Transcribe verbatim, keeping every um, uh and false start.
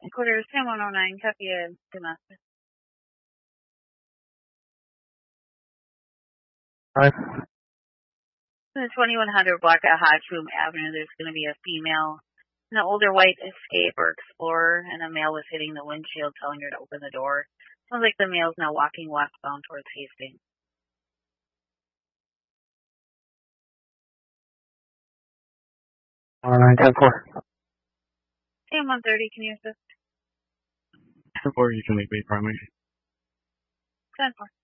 Quarter Sam one oh nine, copy a domestic. Hi. The twenty-one hundred block at Hodgeboom Avenue, there's going to be a female, an older white Escape or Explorer, and a male was hitting the windshield telling her to open the door. Sounds like the male's now walking westbound towards Hastings. one oh nine, ten four. Sam one thirty, can you assist? ten four, you can leave me primary. ten four.